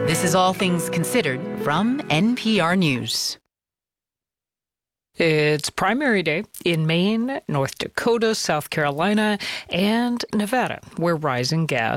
This is All Things Considered from NPR News. It's primary day in Maine, North Dakota, South Carolina, and Nevada, where rising gas